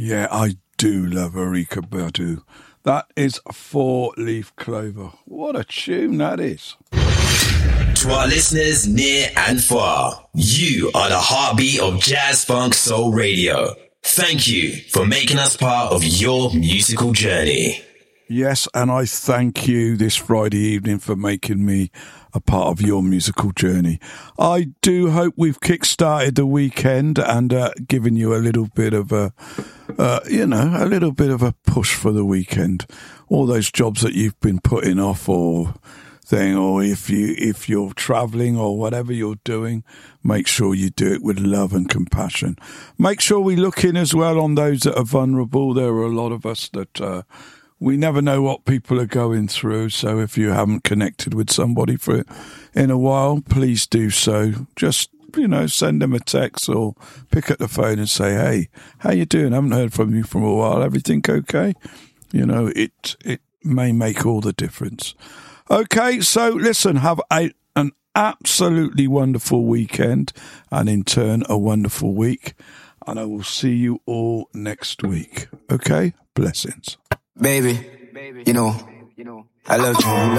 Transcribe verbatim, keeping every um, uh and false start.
Yeah, I do love Erykah Badu. That is Four Leaf Clover. What a tune that is. To our listeners near and far, you are the heartbeat of Jazz Funk Soul Radio. Thank you for making us part of your musical journey. Yes, and I thank you this Friday evening for making me a part of your musical journey. I do hope we've kick-started the weekend and uh, given you a little bit of a, uh, you know, a little bit of a push for the weekend. All those jobs that you've been putting off or thing, or if you if you're travelling or whatever you're doing, make sure you do it with love and compassion. Make sure we look in as well on those that are vulnerable. There are a lot of us that. Uh, We never know what people are going through, so if you haven't connected with somebody for it in a while, please do so. Just, you know, send them a text or pick up the phone and say, hey, how you doing? I haven't heard from you for a while. Everything okay? You know, it it may make all the difference. Okay, so listen, have a, an absolutely wonderful weekend and in turn a wonderful week. And I will see you all next week. Okay? Blessings. Baby, you know, I love you.